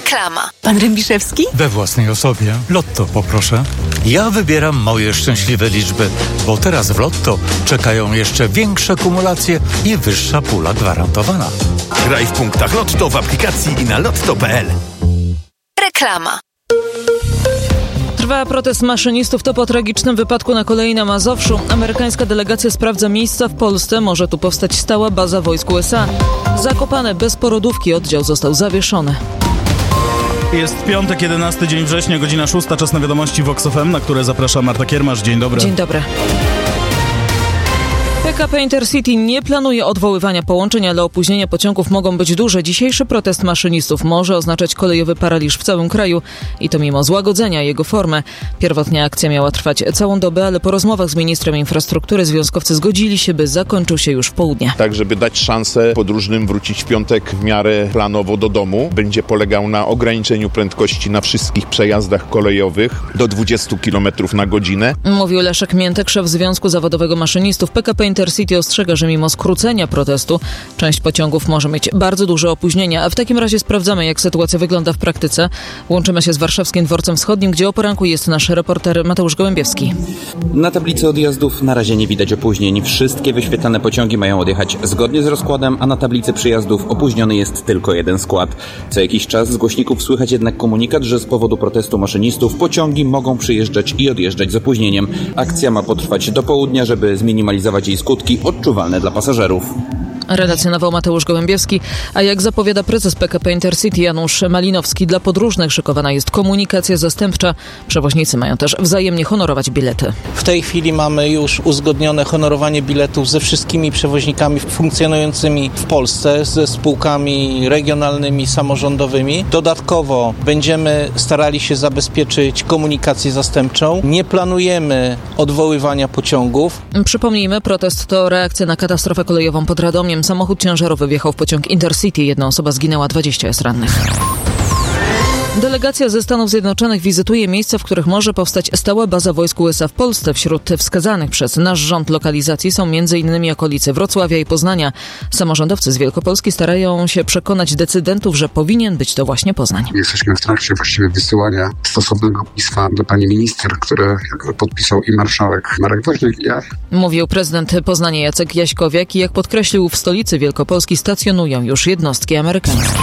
Reklama. Pan Rębiszewski? We własnej osobie. Lotto poproszę. Ja wybieram moje szczęśliwe liczby, bo teraz w Lotto czekają jeszcze większe kumulacje i wyższa pula gwarantowana. Graj w punktach Lotto w aplikacji i na lotto.pl. Reklama. Trwa protest maszynistów. To po tragicznym wypadku na kolei na Mazowszu. Amerykańska delegacja sprawdza miejsca w Polsce. Może tu powstać stała baza wojsk USA. Zakopane bez porodówki. Oddział został zawieszony. Jest piątek, 11 dzień września, godzina 6. Czas na wiadomości Vox FM, na które zaprasza Marta Kiermasz. Dzień dobry. Dzień dobry. PKP Intercity nie planuje odwoływania połączeń, ale opóźnienia pociągów mogą być duże. Dzisiejszy protest maszynistów może oznaczać kolejowy paraliż w całym kraju i to mimo złagodzenia jego formy. Pierwotnie akcja miała trwać całą dobę, ale po rozmowach z ministrem infrastruktury związkowcy zgodzili się, by zakończył się już w południe. Tak, żeby dać szansę podróżnym wrócić w piątek w miarę planowo do domu. Będzie polegał na ograniczeniu prędkości na wszystkich przejazdach kolejowych do 20 km na godzinę. Mówił Leszek Miętek, szef Związku Zawodowego Maszynistów. PKP Intercity ostrzega, że mimo skrócenia protestu część pociągów może mieć bardzo duże opóźnienia. A w takim razie sprawdzamy, jak sytuacja wygląda w praktyce. Łączymy się z Warszawskim Dworcem Wschodnim, gdzie o poranku jest nasz reporter Mateusz Gołębiewski. Na tablicy odjazdów na razie nie widać opóźnień. Wszystkie wyświetlane pociągi mają odjechać zgodnie z rozkładem, a na tablicy przyjazdów opóźniony jest tylko jeden skład. Co jakiś czas z głośników słychać jednak komunikat, że z powodu protestu maszynistów pociągi mogą przyjeżdżać i odjeżdżać z opóźnieniem. Akcja ma potrwać do południa, żeby zminimalizować jej skutki odczuwalne dla pasażerów. Relacjonował Mateusz Gołębiewski, a jak zapowiada prezes PKP Intercity Janusz Malinowski, dla podróżnych szykowana jest komunikacja zastępcza. Przewoźnicy mają też wzajemnie honorować bilety. W tej chwili mamy już uzgodnione honorowanie biletów ze wszystkimi przewoźnikami funkcjonującymi w Polsce, ze spółkami regionalnymi, samorządowymi. Dodatkowo będziemy starali się zabezpieczyć komunikację zastępczą. Nie planujemy odwoływania pociągów. Przypomnijmy, protest to reakcja na katastrofę kolejową pod Radomiem. Samochód ciężarowy wjechał w pociąg Intercity. Jedna osoba zginęła, 20 jest rannych. Delegacja ze Stanów Zjednoczonych wizytuje miejsca, w których może powstać stała baza wojsk USA w Polsce. Wśród wskazanych przez nasz rząd lokalizacji są m.in. okolice Wrocławia i Poznania. Samorządowcy z Wielkopolski starają się przekonać decydentów, że powinien być to właśnie Poznań. Jesteśmy w trakcie właściwie wysyłania stosownego pisma do pani minister, które podpisał i marszałek Marek Woźniak, i ja. Mówił prezydent Poznania Jacek Jaśkowiak i jak podkreślił, w stolicy Wielkopolski stacjonują już jednostki amerykańskie.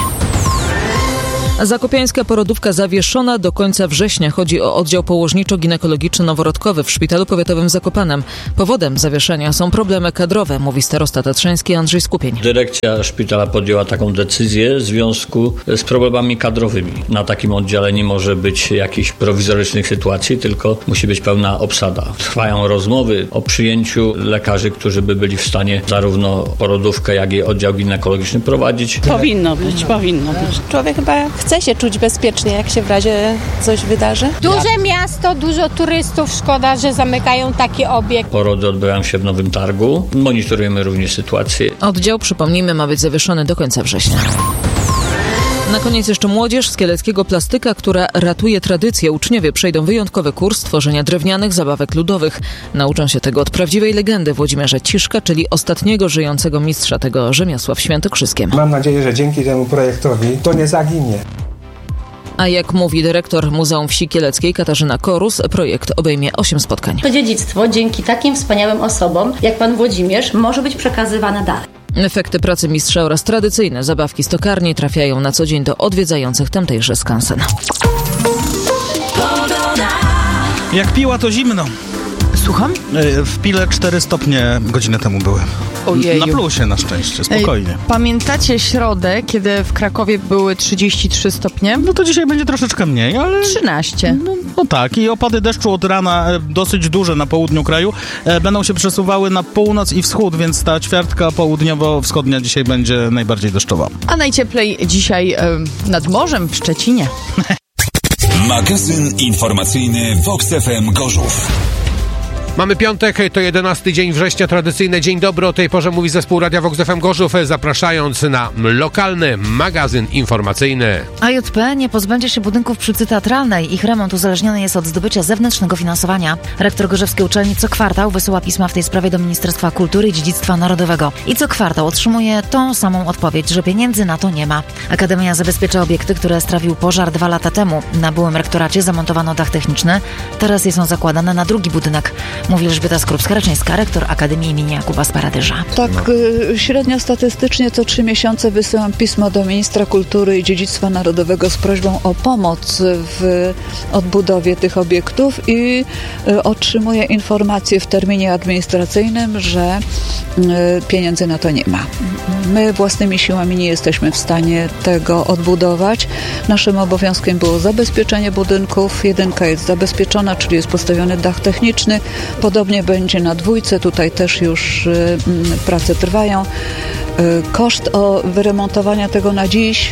Zakopiańska porodówka zawieszona do końca września. Chodzi o oddział położniczo-ginekologiczno-noworodkowy w Szpitalu Powiatowym w Zakopanem. Powodem zawieszenia są problemy kadrowe, mówi starosta tatrzański Andrzej Skupień. Dyrekcja szpitala podjęła taką decyzję w związku z problemami kadrowymi. Na takim oddziale nie może być jakichś prowizorycznych sytuacji, tylko musi być pełna obsada. Trwają rozmowy o przyjęciu lekarzy, którzy by byli w stanie zarówno porodówkę, jak i oddział ginekologiczny prowadzić. Powinno być. Człowiek chyba chce się czuć bezpiecznie, jak się w razie coś wydarzy. Duże miasto, dużo turystów, szkoda, że zamykają taki obiekt. Porody odbywają się w Nowym Targu. Monitorujemy również sytuację. Oddział, przypomnijmy, ma być zawieszony do końca września. Na koniec jeszcze młodzież z kieleckiego plastyka, która ratuje tradycję. Uczniowie przejdą wyjątkowy kurs tworzenia drewnianych zabawek ludowych. Nauczą się tego od prawdziwej legendy Włodzimierza Ciszka, czyli ostatniego żyjącego mistrza tego rzemiosła w Świętokrzyskiem. Mam nadzieję, że dzięki temu projektowi to nie zaginie. A jak mówi dyrektor Muzeum Wsi Kieleckiej Katarzyna Korus, projekt obejmie 8 spotkań. To dziedzictwo dzięki takim wspaniałym osobom jak pan Włodzimierz może być przekazywane dalej. Efekty pracy mistrza oraz tradycyjne zabawki z tokarni trafiają na co dzień do odwiedzających tamtejszy skansen. Jak piła, to zimno. Słucham? W Pile 4 stopnie godzinę temu były. Ojeju. Na plusie na szczęście, spokojnie. Pamiętacie środę, kiedy w Krakowie były 33 stopnie? No to dzisiaj będzie troszeczkę mniej, ale... 13. No tak, i opady deszczu od rana dosyć duże na południu kraju będą się przesuwały na północ i wschód, więc ta ćwiartka południowo-wschodnia dzisiaj będzie najbardziej deszczowa. A najcieplej dzisiaj nad morzem w Szczecinie. Magazyn informacyjny Vox FM Gorzów. Mamy piątek, to 11 dzień września, tradycyjny Dzień Dobry. O tej porze mówi zespół Radia Vox FM Gorzów, zapraszając na lokalny magazyn informacyjny. AJP nie pozbędzie się budynków przy Teatralnej. Ich remont uzależniony jest od zdobycia zewnętrznego finansowania. Rektor gorzewskiej uczelni co kwartał wysyła pisma w tej sprawie do Ministerstwa Kultury i Dziedzictwa Narodowego. I co kwartał otrzymuje tą samą odpowiedź, że pieniędzy na to nie ma. Akademia zabezpiecza obiekty, które strawił pożar 2 lata temu. Na byłym rektoracie zamontowano dach techniczny. Teraz jest on zakładany na drugi budynek. Mówi Elżbieta Skrupska-Raczyńska, rektor Akademii im. Jakuba Sparadyża. Tak, średnio statystycznie co 3 miesiące wysyłam pismo do Ministra Kultury i Dziedzictwa Narodowego z prośbą o pomoc w odbudowie tych obiektów i otrzymuję informację w terminie administracyjnym, że pieniędzy na to nie ma. My własnymi siłami nie jesteśmy w stanie tego odbudować. Naszym obowiązkiem było zabezpieczenie budynków. 1 jest zabezpieczona, czyli jest postawiony dach techniczny. Podobnie będzie na 2. Tutaj też już prace trwają. Koszt wyremontowania tego na dziś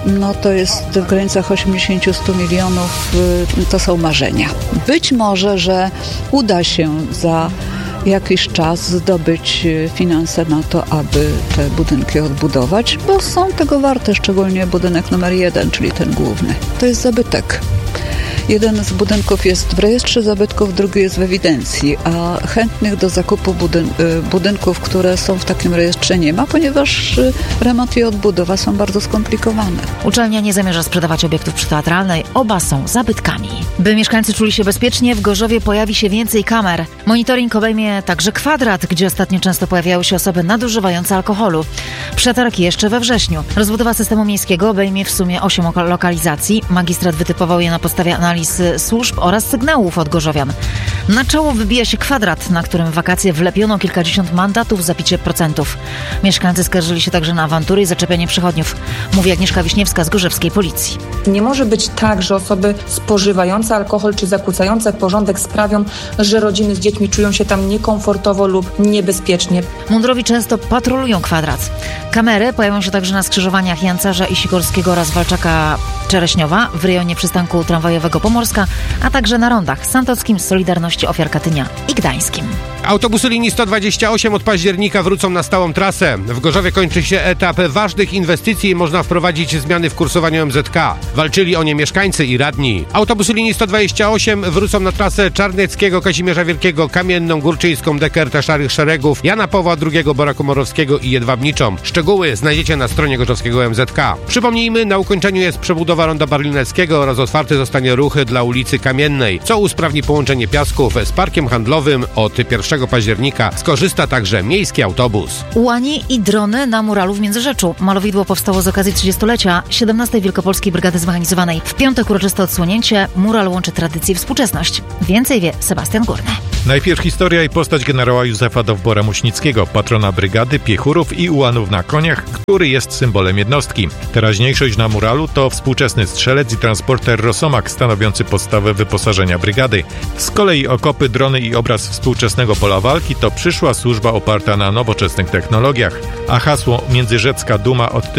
to jest w granicach 80-100 milionów. To są marzenia. Być może, że uda się za jakiś czas zdobyć finanse na to, aby te budynki odbudować, bo są tego warte, szczególnie budynek numer 1, czyli ten główny. To jest zabytek. Jeden z budynków jest w rejestrze zabytków, drugi jest w ewidencji, a chętnych do zakupu budynków, które są w takim rejestrze nie ma, ponieważ remont i odbudowa są bardzo skomplikowane. Uczelnia nie zamierza sprzedawać obiektów przy Teatralnej. Oba są zabytkami. By mieszkańcy czuli się bezpiecznie, w Gorzowie pojawi się więcej kamer. Monitoring obejmie także Kwadrat, gdzie ostatnio często pojawiają się osoby nadużywające alkoholu. Przetargi jeszcze we wrześniu. Rozbudowa systemu miejskiego obejmie w sumie 8 lokalizacji. Magistrat wytypował je na podstawie analiz służb oraz sygnałów od gorzowian. Na czoło wybija się Kwadrat, na którym w wakacje wlepiono kilkadziesiąt mandatów za picie procentów. Mieszkańcy skarżyli się także na awantury i zaczepianie przechodniów. Mówi Agnieszka Wiśniewska z gorzewskiej policji. Nie może być tak, że osoby spożywające alkohol czy zakłócające porządek sprawią, że rodziny z dziećmi czują się tam niekomfortowo lub niebezpiecznie. Mundurowi często patrolują Kwadrat. Kamery pojawią się także na skrzyżowaniach Jancarza i Sikorskiego oraz Walczaka Czereśniowa, w rejonie przystanku tramwajowego Pomorska, a także na rondach Santockim, Solidarności Ofiar Katynia i Gdańskim. Autobusy linii 128 od października wrócą na stałą trasę. W Gorzowie kończy się etap ważnych inwestycji i można wprowadzić zmiany w kursowaniu MZK. Walczyli o nie mieszkańcy i radni. Autobusy linii 128 wrócą na trasę Czarneckiego, Kazimierza Wielkiego, Kamienną, Górczyńską, Dekertę, Szarych Szeregów, Jana Pawła II, Bora Komorowskiego i Jedwabniczą. Szczegóły znajdziecie na stronie gorzowskiego MZK. Przypomnijmy, na ukończeniu jest przebudowa ronda Barlineckiego oraz otwarty zostanie ruch dla ulicy Kamiennej, co usprawni połączenie Piasków z parkiem handlowym. Od 1 października skorzysta także miejski autobus. Łani i drony na muralu w Międzyrzeczu. Malowidło powstało z okazji 30-lecia 17. Wielkopolskiej Brygady Zmechanizowanej. W piątek uroczyste odsłonięcie. Mural łączy tradycję i współczesność. Więcej wie Sebastian Górny. Najpierw historia i postać generała Józefa Dowbora-Muśnickiego, patrona brygady, piechurów i ułanów na koniach, który jest symbolem jednostki. Teraźniejszość na muralu to współczesny strzelec i transporter Rosomak stanowiący podstawę wyposażenia brygady. Z kolei okopy, drony i obraz współczesnego pola walki to przyszła służba oparta na nowoczesnych technologiach, a hasło Międzyrzecka Duma od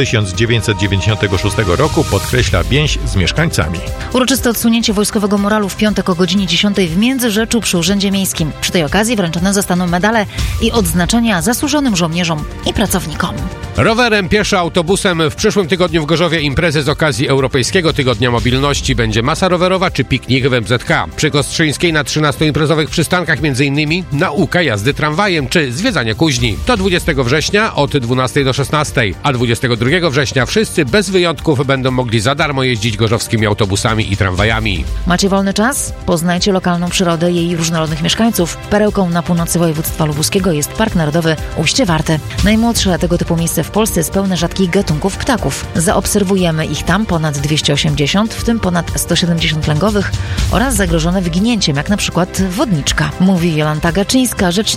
1996 roku podkreśla więź z mieszkańcami. Uroczyste odsunięcie wojskowego muralu w piątek o godzinie 10 w Międzyrzeczu przy Urzędzie Miejskim. Przy tej okazji wręczone zostaną medale i odznaczenia zasłużonym żołnierzom i pracownikom. Rowerem, pieszo, autobusem w przyszłym tygodniu w Gorzowie imprezy z okazji Europejskiego Tygodnia Mobilności. Będzie masa rowerowa czy piknik w MZK. Przy Kostrzyńskiej na 13 imprezowych przystankach m.in. nauka jazdy tramwajem czy zwiedzanie kuźni. To 20 września od 12 do 16, a 22 września wszyscy bez wyjątków będą mogli za darmo jeździć gorzowskimi autobusami i tramwajami. Macie wolny czas? Poznajcie lokalną przyrodę i jej różnorodnych mieszkańców. Perełką na północy województwa lubuskiego jest Park Narodowy Ujście Warty. Najmłodsze tego typu miejsce w Polsce jest pełne rzadkich gatunków ptaków. Zaobserwujemy ich tam ponad 280, w tym ponad 170 lęgowych oraz zagrożone wyginięciem, jak na przykład wodniczka, mówi Jolanta Gaczyńska, rzecznik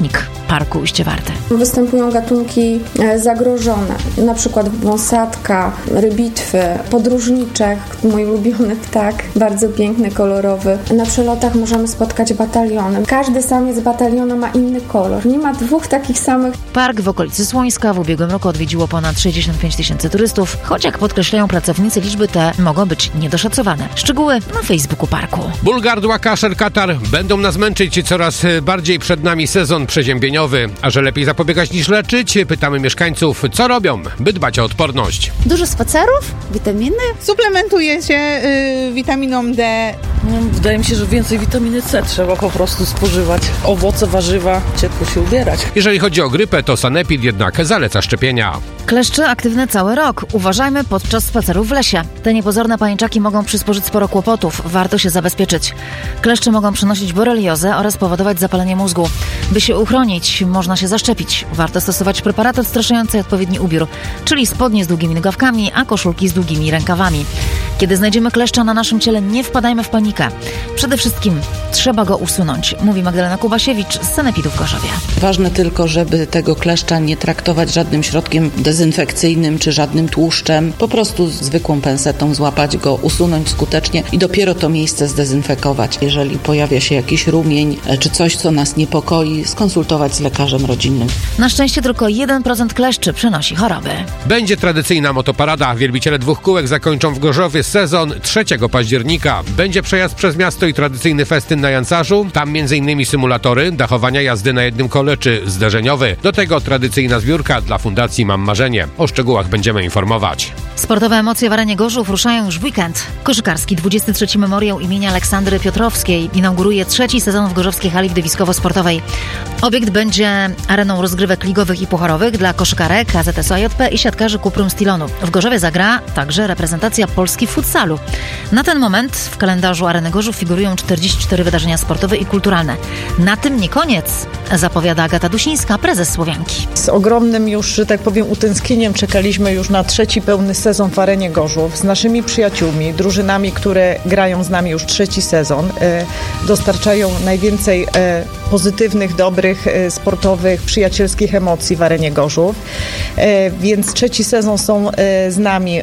Parku Ujście Warty. Występują gatunki zagrożone, na przykład wąsatka, rybitwy, podróżniczek, mój ulubiony ptak, bardzo piękny, kolorowy. Na przelotach możemy spotkać bataliony. Każdy samiec batalionu ma inny kolor. Nie ma dwóch takich samych. Park w okolicy Słońska w ubiegłym roku odwiedziło ponad 65 000 turystów, choć jak podkreślają pracownicy, liczby te mogą być niedoszacowane. Szczegóły na Facebooku parku. Ból gardła, kaszel, katar będą nas męczyć coraz bardziej. Przed nami sezon przeziębieniowy. A że lepiej zapobiegać niż leczyć, pytamy mieszkańców, co robią, by dbać o odporność. Dużo spacerów, witaminy. Suplementuję się witaminą D. Wydaje mi się, że więcej witaminy C trzeba po prostu spożywać. Owoce, warzywa, ciepło się ubierać. Jeżeli chodzi o grypę, to Sanepid jednak zaleca szczepienia. Kleszcze aktywne cały rok. Uważajmy podczas spacerów w lesie. Te niepozorne pajęczaki mogą przysporzyć sporo kłopotów. Warto się zabezpieczyć. Kleszcze mogą przynosić boreliozę oraz powodować zapalenie mózgu. By się uchronić, można się zaszczepić. Warto stosować preparaty odstraszające i odpowiedni ubiór, czyli spodnie z długimi nogawkami, a koszulki z długimi rękawami. Kiedy znajdziemy kleszcza na naszym ciele, nie wpadajmy w panikę. Przede wszystkim trzeba go usunąć, mówi Magdalena Kubasiewicz z Sanepidu w Gorzowie. Ważne tylko, żeby tego kleszcza nie traktować żadnym środkiem dezynfekcyjnym czy żadnym tłuszczem. Po prostu zwykłą pensetą złapać go, usunąć skutecznie i dopiero to miejsce zdezynfekować. Jeżeli pojawia się jakiś rumień czy coś, co nas niepokoi, skonsultować z lekarzem rodzinnym. Na szczęście tylko 1% kleszczy przenosi choroby. Będzie tradycyjna motoparada. Wielbiciele dwóch kółek zakończą w Gorzowie sezon 3 października. Będzie przejazd przez miasto i tradycyjny festyn na Jancarzu. Tam m.in. symulatory, dachowania jazdy na jednym kole czy zderzeniowy. Do tego tradycyjna zbiórka dla Fundacji Mam Marzenie. O szczegółach będziemy informować. Sportowe emocje w arenie Gorzów ruszają już w weekend. Koszykarski 23. Memoriał imienia Aleksandry Piotrowskiej inauguruje 3. sezon w gorzowskiej hali widowiskowo-sportowej. Obiekt będzie areną rozgrywek ligowych i pucharowych dla koszykarek, KZS AJP i siatkarzy Cuprum Stilonu. W Gorzowie zagra także reprezentacja Polski w futsalu. Na ten moment w kalendarzu Areny Gorzów figurują 44 wydarzenia sportowe i kulturalne. Na tym nie koniec, zapowiada Agata Dusińska, prezes Słowianki. Z ogromnym już, że tak powiem, utęsknieniem czekaliśmy już na 3. pełny sezon w Arenie Gorzów z naszymi przyjaciółmi, drużynami, które grają z nami już 3. sezon. Dostarczają najwięcej pozytywnych, dobrych, sportowych, przyjacielskich emocji w Arenie Gorzów. Więc 3. sezon są z nami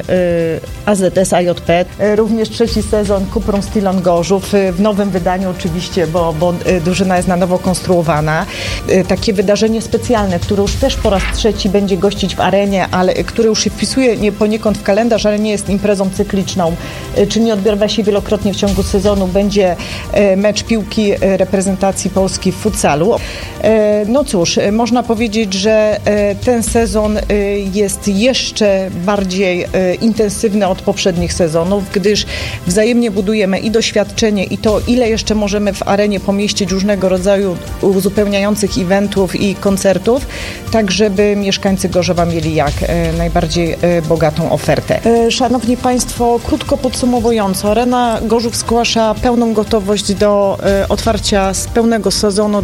AZS AJP, również 3. sezon Cuprum Stilon Gorzów, w nowym wydaniu oczywiście, bo drużyna jest na nowo konstruowana. Takie wydarzenie specjalne, które już też po raz 3. będzie gościć w arenie, ale które już się wpisuje poniekąd w kalendarz, ale nie jest imprezą cykliczną, czy nie odbywa się wielokrotnie w ciągu sezonu, będzie mecz piłki reprezentacji Polski w futsalu. No cóż, można powiedzieć, że ten sezon jest jeszcze bardziej intensywny od poprzednich sezonów, gdyż wzajemnie budujemy i doświadczenie, i to, ile jeszcze możemy w arenie pomieścić różnego rodzaju uzupełniających eventów i koncertów, tak żeby mieszkańcy Gorzowa mieli jak najbardziej bogatą ofertę. Szanowni Państwo, krótko podsumowując, Arena Gorzów zgłasza pełną gotowość do otwarcia z pełnego sezonu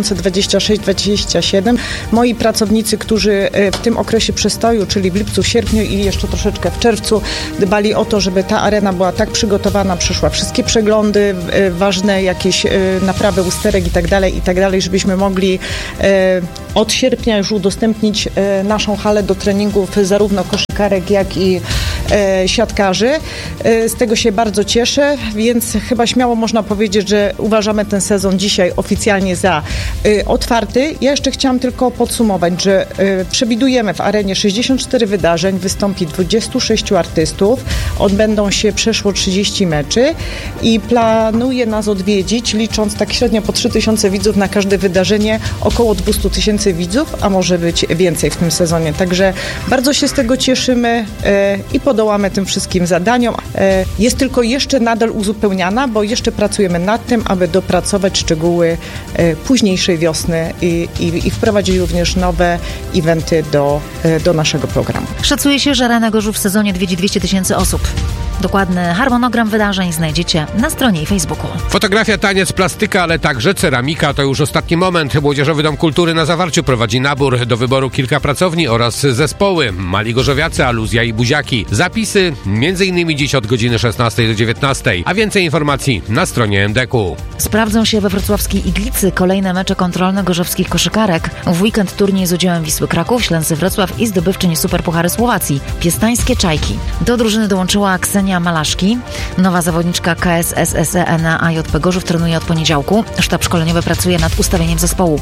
2026-2027. Moi pracownicy, którzy w tym okresie przestoju, czyli w lipcu, sierpniu i jeszcze troszeczkę w czerwcu, dbali o to, żeby ta arena była tak przygotowana, przeszła wszystkie przeglądy, ważne jakieś naprawy usterek i tak dalej, żebyśmy mogli od sierpnia już udostępnić naszą halę do treningów zarówno koszykarek, jak i siatkarzy. Z tego się bardzo cieszę, więc chyba śmiało można powiedzieć, że uważamy ten sezon dzisiaj oficjalnie za otwarty. Ja jeszcze chciałam tylko podsumować, że przewidujemy w arenie 64 wydarzeń, wystąpi 26 artystów, odbędą się przeszło 30 meczy i planuje nas odwiedzić, licząc tak średnio po 3000 widzów na każde wydarzenie, około 200 000 widzów, a może być więcej w tym sezonie. Także bardzo się z tego cieszymy i podołamy tym wszystkim zadaniom. Jest tylko jeszcze nadal uzupełniana, bo jeszcze pracujemy nad tym, aby dopracować szczegóły późniejszej wiosny i wprowadzić również nowe eventy do naszego programu. Szacuje się, że Arena Gorzów w sezonie odwiedzi 200 000 osób. Dokładny harmonogram wydarzeń znajdziecie na stronie i Facebooku. Fotografia, taniec, plastyka, ale także ceramika to już ostatni moment. Młodzieżowy Dom Kultury na Zawarciu prowadzi nabór. Do wyboru kilka pracowni oraz zespoły. Mali Gorzowiacy, Aluzja i Buziaki. Zapisy m.in. dziś od godziny 16 do 19. A więcej informacji na stronie MDK-u. Sprawdzą się we wrocławskiej Iglicy kolejne mecze kontrolne gorzowskich koszykarek. W weekend turniej z udziałem Wisły Kraków, Ślęsy Wrocław i zdobywczyni Superpuchary Słowacji, Piestańskie Czajki. Do drużyny dołączyła Ksenia Malaszki. Nowa zawodniczka KSSSE na AJP Gorzów trenuje od poniedziałku. Sztab szkoleniowy pracuje nad ustawieniem zespołu.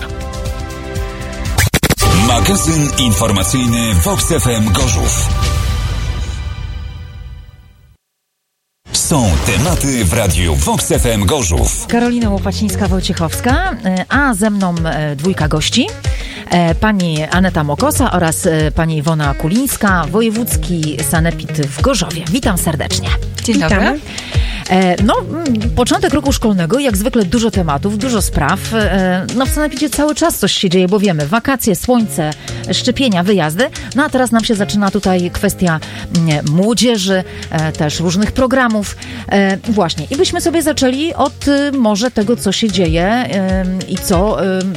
Magazyn informacyjny Vox FM Gorzów. Są tematy w radiu Vox FM Gorzów. Karolina Łopacińska-Wojciechowska, a ze mną dwójka gości. Pani Aneta Mokosa oraz pani Iwona Kulińska, wojewódzki sanepid w Gorzowie. Witam serdecznie. Dzień dobry. Początek roku szkolnego, jak zwykle dużo tematów, dużo spraw. W sanepidzie cały czas coś się dzieje, bo wiemy, wakacje, słońce, szczepienia, wyjazdy. No a teraz nam się zaczyna tutaj kwestia młodzieży, też różnych programów. Właśnie. I byśmy sobie zaczęli od może tego, co się dzieje i co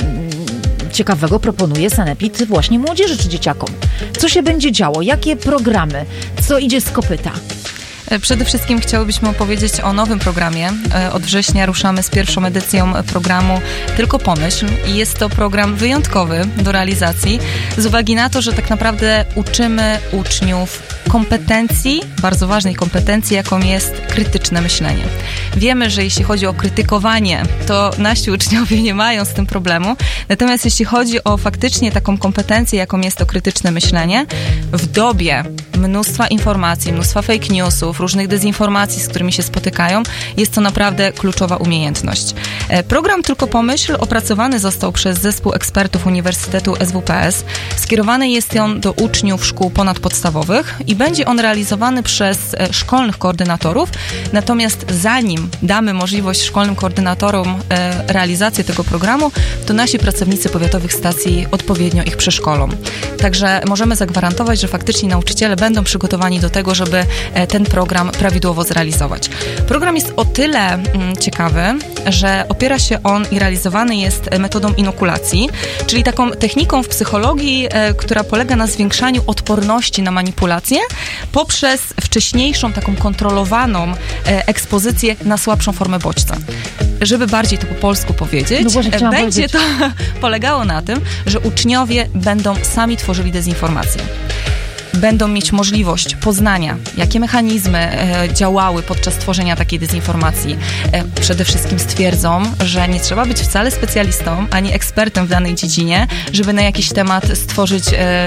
ciekawego proponuje sanepid właśnie młodzieży czy dzieciakom. Co się będzie działo? Jakie programy? Co idzie z kopyta? Przede wszystkim chciałybyśmy opowiedzieć o nowym programie. Od września ruszamy z pierwszą edycją programu Tylko Pomyśl i jest to program wyjątkowy do realizacji z uwagi na to, że tak naprawdę uczymy uczniów kompetencji, bardzo ważnej kompetencji, jaką jest krytyczne myślenie. Wiemy, że jeśli chodzi o krytykowanie, to nasi uczniowie nie mają z tym problemu, natomiast jeśli chodzi o faktycznie taką kompetencję, jaką jest to krytyczne myślenie, w dobie mnóstwa informacji, mnóstwa fake newsów, różnych dezinformacji, z którymi się spotykają, jest to naprawdę kluczowa umiejętność. Program Tylko Pomyśl opracowany został przez zespół ekspertów Uniwersytetu SWPS. Skierowany jest on do uczniów szkół ponadpodstawowych i będzie on realizowany przez szkolnych koordynatorów. Natomiast zanim damy możliwość szkolnym koordynatorom realizacji tego programu, to nasi pracownicy powiatowych stacji odpowiednio ich przeszkolą. Także możemy zagwarantować, że faktycznie nauczyciele będą przygotowani do tego, żeby ten program prawidłowo zrealizować. Program jest o tyle ciekawy, że opiera się on i realizowany jest metodą inokulacji, czyli taką techniką w psychologii, która polega na zwiększaniu odporności na manipulacje poprzez wcześniejszą taką kontrolowaną ekspozycję na słabszą formę bodźca. Żeby bardziej to po polsku powiedzieć, będzie to polegało na tym, że uczniowie będą sami tworzyli dezinformację. Będą mieć możliwość poznania, jakie mechanizmy działały podczas tworzenia takiej dezinformacji. Przede wszystkim stwierdzą, że nie trzeba być wcale specjalistą, ani ekspertem w danej dziedzinie, żeby na jakiś temat stworzyć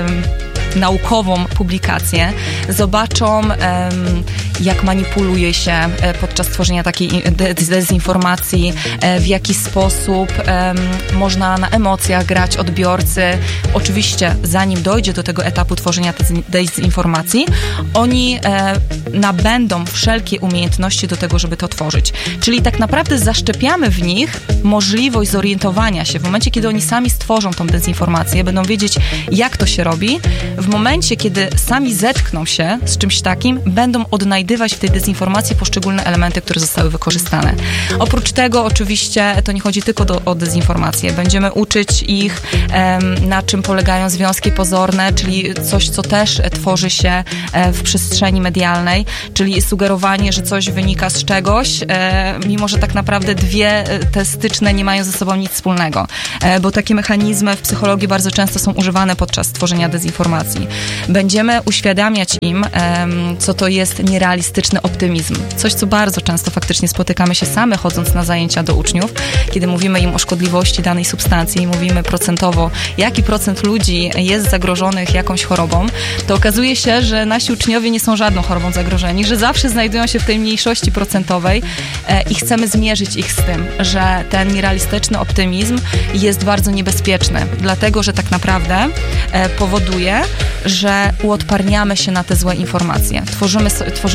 naukową publikację. Zobaczą, jak manipuluje się podczas tworzenia takiej dezinformacji, w jaki sposób można na emocjach grać odbiorcy. Oczywiście, zanim dojdzie do tego etapu tworzenia dezinformacji, oni nabędą wszelkie umiejętności do tego, żeby to tworzyć. Czyli tak naprawdę zaszczepiamy w nich możliwość zorientowania się. W momencie, kiedy oni sami stworzą tą dezinformację, będą wiedzieć, jak to się robi. W momencie, kiedy sami zetkną się z czymś takim, będą odnajdywać w tej dezinformacji poszczególne elementy, które zostały wykorzystane. Oprócz tego oczywiście to nie chodzi tylko o dezinformację. Będziemy uczyć ich, na czym polegają związki pozorne, czyli coś, co też tworzy się w przestrzeni medialnej, czyli sugerowanie, że coś wynika z czegoś, mimo że tak naprawdę dwie te styczne nie mają ze sobą nic wspólnego. Bo takie mechanizmy w psychologii bardzo często są używane podczas tworzenia dezinformacji. Będziemy uświadamiać im, co to jest nierealistyczny optymizm. Coś, co bardzo często faktycznie spotykamy się same, chodząc na zajęcia do uczniów, kiedy mówimy im o szkodliwości danej substancji i mówimy procentowo, jaki procent ludzi jest zagrożonych jakąś chorobą, to okazuje się, że nasi uczniowie nie są żadną chorobą zagrożeni, że zawsze znajdują się w tej mniejszości procentowej i chcemy zmierzyć ich z tym, że ten nierealistyczny optymizm jest bardzo niebezpieczny, dlatego, że tak naprawdę powoduje, że uodparniamy się na te złe informacje. Tworzymy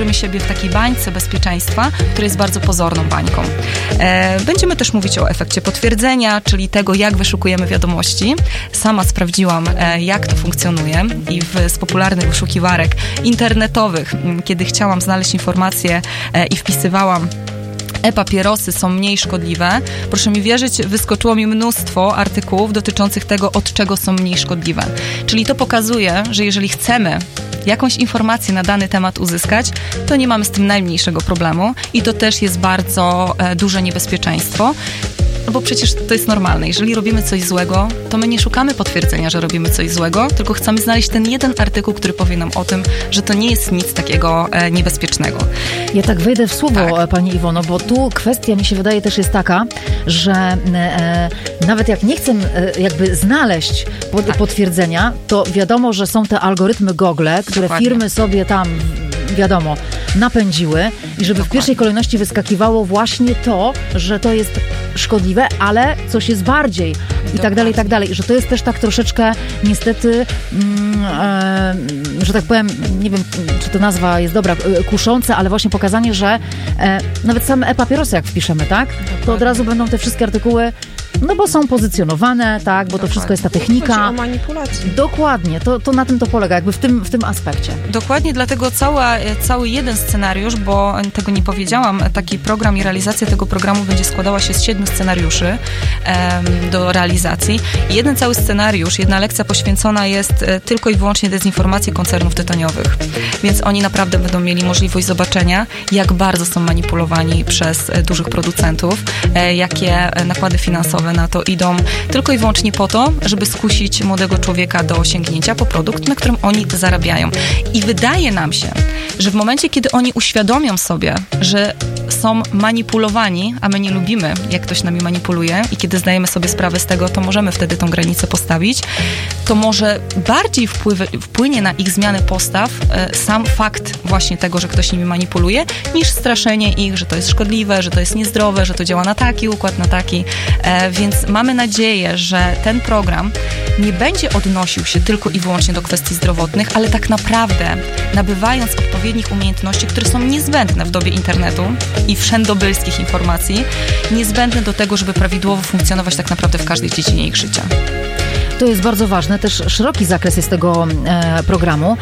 czujemy siebie w takiej bańce bezpieczeństwa, która jest bardzo pozorną bańką. Będziemy też mówić o efekcie potwierdzenia, czyli tego, jak wyszukujemy wiadomości. Sama sprawdziłam, jak to funkcjonuje i z popularnych wyszukiwarek internetowych, kiedy chciałam znaleźć informacje i wpisywałam e-papierosy są mniej szkodliwe. Proszę mi wierzyć, wyskoczyło mi mnóstwo artykułów dotyczących tego, od czego są mniej szkodliwe. Czyli to pokazuje, że jeżeli chcemy jakąś informację na dany temat uzyskać, to nie mamy z tym najmniejszego problemu i to też jest bardzo duże niebezpieczeństwo. Bo przecież to jest normalne. Jeżeli robimy coś złego, to my nie szukamy potwierdzenia, że robimy coś złego, tylko chcemy znaleźć ten jeden artykuł, który powie nam o tym, że to nie jest nic takiego niebezpiecznego. Ja tak wejdę w słowo, tak. Pani Iwono, bo tu kwestia, mi się wydaje, też jest taka, że nawet jak nie chcę jakby znaleźć potwierdzenia, to wiadomo, że są te algorytmy Google, które firmy sobie tam wiadomo, napędziły i żeby w pierwszej kolejności wyskakiwało właśnie to, że to jest szkodliwe, ale coś jest bardziej i tak dalej, i tak dalej. Że to jest też tak troszeczkę niestety, że tak powiem, nie wiem, czy to nazwa jest dobra, kuszące, ale właśnie pokazanie, że nawet same e-papierosy jak wpiszemy, tak? To od razu będą te wszystkie artykuły, no bo są pozycjonowane, tak, bo to wszystko jest ta technika. Chodzi o manipulację. Dokładnie, to na tym to polega, jakby w tym aspekcie. Dokładnie, dlatego cały jeden scenariusz, bo tego nie powiedziałam, taki program i realizacja tego programu będzie składała się z 7 scenariuszy do realizacji. I jeden cały scenariusz, jedna lekcja poświęcona jest tylko i wyłącznie dezinformacji koncernów tytoniowych. Więc oni naprawdę będą mieli możliwość zobaczenia, jak bardzo są manipulowani przez dużych producentów, jakie nakłady finansowe na to idą tylko i wyłącznie po to, żeby skusić młodego człowieka do sięgnięcia po produkt, na którym oni zarabiają. I wydaje nam się, że w momencie, kiedy oni uświadomią sobie, że są manipulowani, a my nie lubimy, jak ktoś nami manipuluje i kiedy zdajemy sobie sprawę z tego, to możemy wtedy tą granicę postawić, to może bardziej wpłynie na ich zmianę postaw sam fakt właśnie tego, że ktoś nimi manipuluje, niż straszenie ich, że to jest szkodliwe, że to jest niezdrowe, że to działa na taki układ, na taki. Więc mamy nadzieję, że ten program nie będzie odnosił się tylko i wyłącznie do kwestii zdrowotnych, ale tak naprawdę nabywając odpowiednich umiejętności, które są niezbędne w dobie internetu i wszędobylskich informacji, niezbędne do tego, żeby prawidłowo funkcjonować tak naprawdę w każdej dziedzinie ich życia. To jest bardzo ważne, też szeroki zakres jest tego programu.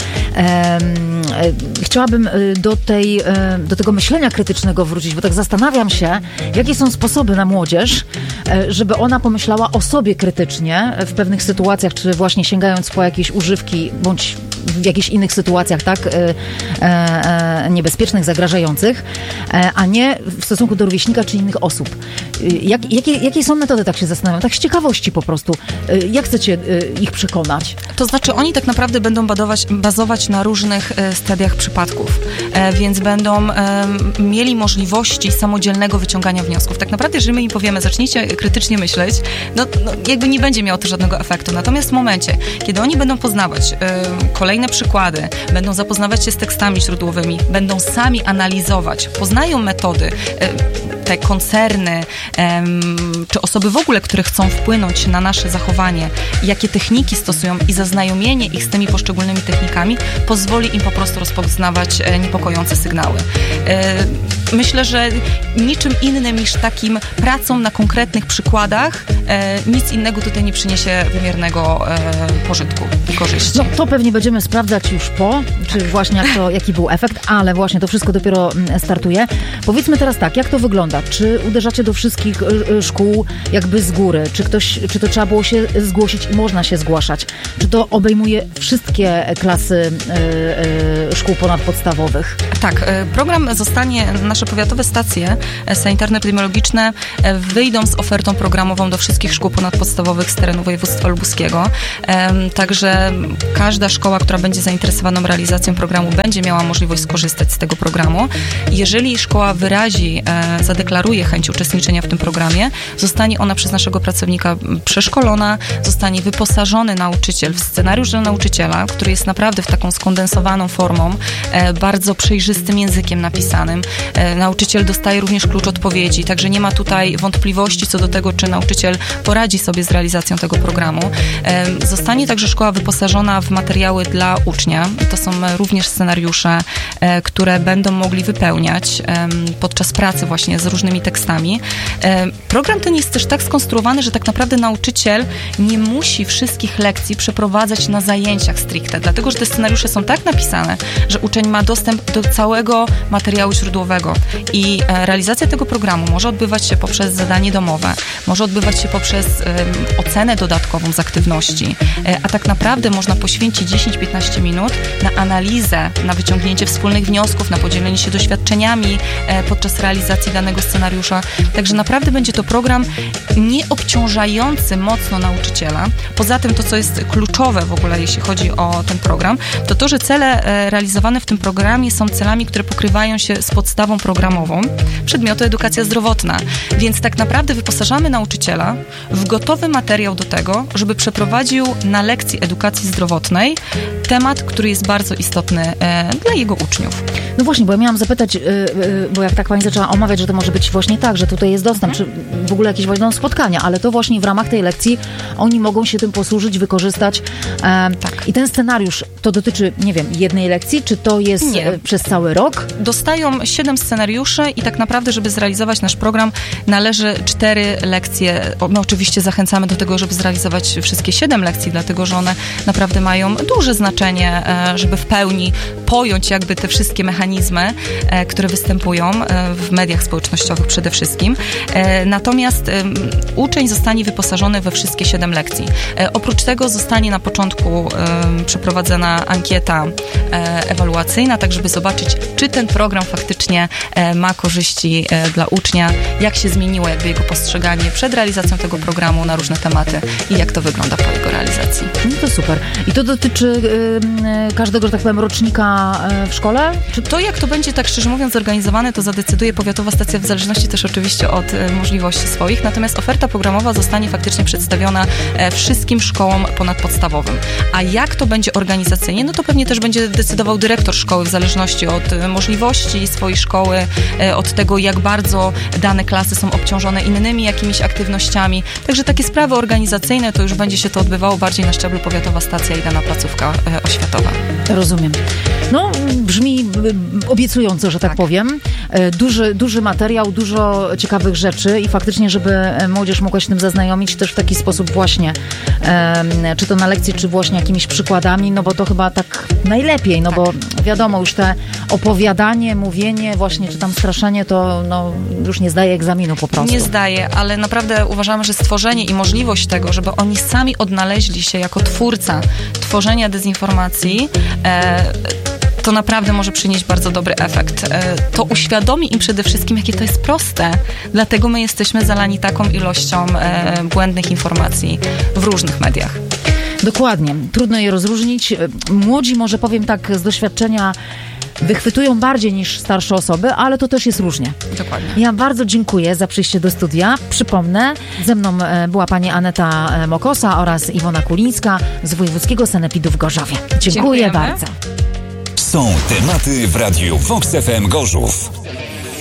Chciałabym do tego myślenia krytycznego wrócić, bo tak zastanawiam się, jakie są sposoby na młodzież, żeby ona pomyślała o sobie krytycznie w pewnych sytuacjach, czy właśnie sięgając po jakieś używki, bądź w jakichś innych sytuacjach, tak, niebezpiecznych, zagrażających, a nie w stosunku do rówieśnika czy innych osób. Jakie są metody, tak się zastanawiam, tak z ciekawości po prostu. Jak chcecie ich przekonać? To znaczy oni tak naprawdę będą bazować na różnych stadiach przypadków, więc będą mieli możliwości samodzielnego wyciągania wniosków. Tak naprawdę, jeżeli my im powiemy, zacznijcie krytycznie myśleć, no jakby nie będzie miało to żadnego efektu. Natomiast w momencie, kiedy oni będą poznawać kolejne przykłady, będą zapoznawać się z tekstami źródłowymi, będą sami analizować, poznają metody, te koncerny, czy osoby w ogóle, które chcą wpłynąć na nasze zachowanie, jakie techniki stosują i zaznajomienie ich z tymi poszczególnymi technikami pozwoli im po prostu rozpoznawać niepokojące sygnały. Myślę, że niczym innym niż takim pracą na konkretnych przykładach nic innego tutaj nie przyniesie wymiernego pożytku i korzyści. No, to pewnie będziemy sprawdzać już czy właśnie jaki był efekt, ale właśnie to wszystko dopiero startuje. Powiedzmy teraz tak, jak to wygląda? Czy uderzacie do wszystkich szkół jakby z góry? Czy to trzeba było się zgłosić i można się zgłaszać? Czy to obejmuje wszystkie klasy szkół ponadpodstawowych? Tak, program zostanie, nasze powiatowe stacje sanitarno-epidemiologiczne wyjdą z ofertą programową do wszystkich szkół ponadpodstawowych z terenu województwa lubuskiego. Także każda szkoła, która będzie zainteresowana realizacją programu, będzie miała możliwość skorzystać z tego programu. Jeżeli szkoła wyrazi, zadeklaruje deklaruje chęć uczestniczenia w tym programie, zostanie ona przez naszego pracownika przeszkolona, zostanie wyposażony nauczyciel w scenariusz dla nauczyciela, który jest naprawdę w taką skondensowaną formą, bardzo przejrzystym językiem napisanym. Nauczyciel dostaje również klucz odpowiedzi, także nie ma tutaj wątpliwości co do tego, czy nauczyciel poradzi sobie z realizacją tego programu. Zostanie także szkoła wyposażona w materiały dla ucznia. To są również scenariusze, które będą mogli wypełniać podczas pracy właśnie z różnymi tekstami. Program ten jest też tak skonstruowany, że tak naprawdę nauczyciel nie musi wszystkich lekcji przeprowadzać na zajęciach stricte, dlatego że te scenariusze są tak napisane, że uczeń ma dostęp do całego materiału źródłowego i realizacja tego programu może odbywać się poprzez zadanie domowe, może odbywać się poprzez ocenę dodatkową z aktywności, a tak naprawdę można poświęcić 10-15 minut na analizę, na wyciągnięcie wspólnych wniosków, na podzielenie się doświadczeniami podczas realizacji danego scenariusza. Także naprawdę będzie to program nie obciążający mocno nauczyciela. Poza tym to, co jest kluczowe w ogóle, jeśli chodzi o ten program, to, że cele realizowane w tym programie są celami, które pokrywają się z podstawą programową przedmiotu edukacja zdrowotna. Więc tak naprawdę wyposażamy nauczyciela w gotowy materiał do tego, żeby przeprowadził na lekcji edukacji zdrowotnej temat, który jest bardzo istotny dla jego uczniów. No właśnie, bo ja miałam zapytać, bo jak tak pani zaczęła omawiać, że to może być właśnie tak, że tutaj jest dostęp, czy w ogóle jakieś właśnie spotkania, ale to właśnie w ramach tej lekcji oni mogą się tym posłużyć, wykorzystać. Tak. I ten scenariusz to dotyczy, nie wiem, jednej lekcji, czy to jest przez cały rok? Dostają 7 scenariuszy i tak naprawdę, żeby zrealizować nasz program, należy 4 lekcje. My oczywiście zachęcamy do tego, żeby zrealizować wszystkie 7 lekcji, dlatego że one naprawdę mają duże znaczenie, żeby w pełni pojąć jakby te wszystkie mechanizmy, które występują w mediach społecznościowych przede wszystkim. Natomiast uczeń zostanie wyposażony we wszystkie 7 lekcji. Oprócz tego zostanie na początku przeprowadzona ankieta ewaluacyjna, tak żeby zobaczyć, czy ten program faktycznie ma korzyści dla ucznia, jak się zmieniło jakby jego postrzeganie przed realizacją tego programu na różne tematy i jak to wygląda po jego realizacji. No to super. I to dotyczy każdego, że tak powiem, rocznika w szkole? Czy to, jak to będzie, tak szczerze mówiąc, zorganizowane, to zadecyduje powiatowa stacja, w zależności też oczywiście od możliwości swoich. Natomiast oferta programowa zostanie faktycznie przedstawiona wszystkim szkołom ponadpodstawowym. A jak to będzie organizacyjnie, no to pewnie też będzie decydował dyrektor szkoły w zależności od możliwości swojej szkoły, od tego, jak bardzo dane klasy są obciążone innymi jakimiś aktywnościami. Także takie sprawy organizacyjne, to już będzie się to odbywało bardziej na szczeblu powiatowa stacja i dana placówka oświatowa. Rozumiem. No, brzmi obiecująco, że tak powiem. Duży materiał, dużo ciekawych rzeczy i faktycznie, żeby młodzież mogła się tym zaznajomić też w taki sposób właśnie, czy to na lekcji, czy właśnie jakimiś przykładami, no bo to chyba tak najlepiej, no bo wiadomo, już te opowiadanie, mówienie właśnie, czy tam straszenie, to no, już nie zdaje egzaminu po prostu. Nie zdaje, ale naprawdę uważamy, że stworzenie i możliwość tego, żeby oni sami odnaleźli się jako twórca tworzenia dezinformacji, to naprawdę może przynieść bardzo dobry efekt. To uświadomi im przede wszystkim, jakie to jest proste. Dlatego my jesteśmy zalani taką ilością błędnych informacji w różnych mediach. Dokładnie. Trudno je rozróżnić. Młodzi, może powiem tak z doświadczenia, wychwytują bardziej niż starsze osoby, ale to też jest różnie. Dokładnie. Ja bardzo dziękuję za przyjście do studia. Przypomnę, ze mną była pani Aneta Mokosa oraz Iwona Kulińska z Wojewódzkiego Sanepidu w Gorzowie. Dziękuję bardzo. Są tematy w Radiu Vox FM Gorzów.